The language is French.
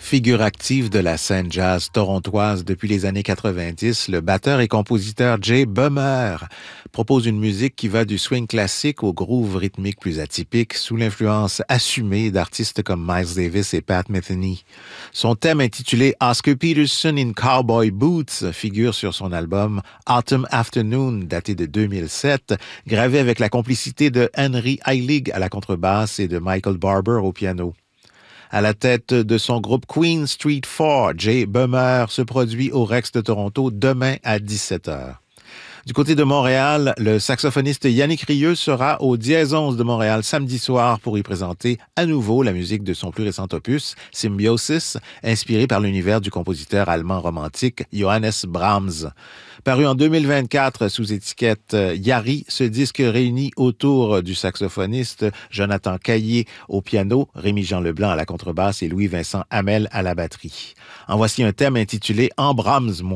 Figure active de la scène jazz torontoise depuis les années 90, le batteur et compositeur Jay Bummer propose une musique qui va du swing classique au groove rythmique plus atypique, sous l'influence assumée d'artistes comme Miles Davis et Pat Metheny. Son thème intitulé Oscar Peterson in Cowboy Boots figure sur son album Autumn Afternoon, daté de 2007, gravé avec la complicité de Henry Heilig à la contrebasse et de Michael Barber au piano. À la tête de son groupe Queen Street 4, Jay Bummer se produit au Rex de Toronto demain à 17h. Du côté de Montréal, le saxophoniste Yannick Rieu sera au Dièse 11 de Montréal samedi soir pour y présenter à nouveau la musique de son plus récent opus, Symbiosis, inspiré par l'univers du compositeur allemand romantique Johannes Brahms. Paru en 2024 sous étiquette Yari, ce disque réunit autour du saxophoniste Jonathan Caillé au piano, Rémi-Jean Leblanc à la contrebasse et Louis-Vincent Hamel à la batterie. En voici un thème intitulé « En Brahms, moi ».